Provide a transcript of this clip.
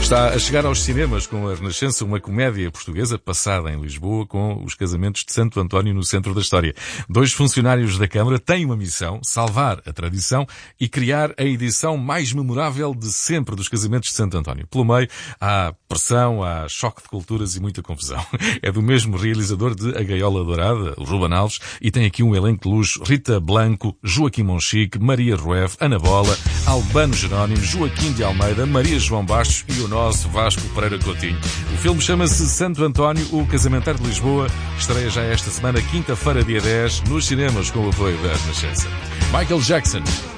Está a chegar aos cinemas com a Renascença uma comédia portuguesa passada em Lisboa com os casamentos de Santo António no centro da história. 2 funcionários da Câmara têm uma missão: salvar a tradição e criar a edição mais memorável de sempre dos casamentos de Santo António. Pelo meio, há pressão, há choque de culturas e muita confusão. É do mesmo realizador de A Gaiola Dourada, o Ruben Alves, e tem aqui um elenco de luxo: Rita Blanco, Joaquim Monchique, Maria Rueff, Ana Bola, Albano Jerónimo, Joaquim de Almeida, Maria João Bastos e o nosso Vasco Pereira Coutinho. O filme chama-se Santo António, o Casamenteiro de Lisboa. Estreia já esta semana, quinta-feira, dia 10, nos cinemas, com o apoio da Renascença. Michael Jackson.